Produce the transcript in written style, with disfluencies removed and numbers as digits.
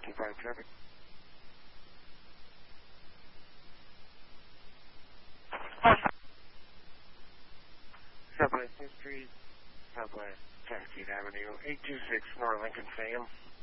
5 traffic. Southwest 10th Street, Southwest 10th Street Avenue, 826 North Lincoln, Sam.